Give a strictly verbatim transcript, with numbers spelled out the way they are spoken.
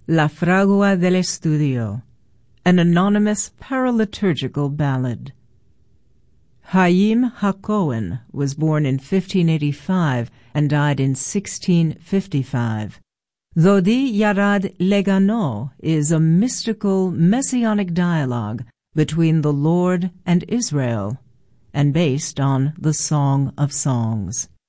La Fragua del Estudio, an anonymous paraliturgical ballad. Haim HaKohen was born in fifteen eighty-five and died in sixteen fifty-five. Dodi Yarad Legano is a mystical, messianic dialogue between the Lord and Israel, and based on the Song of Songs.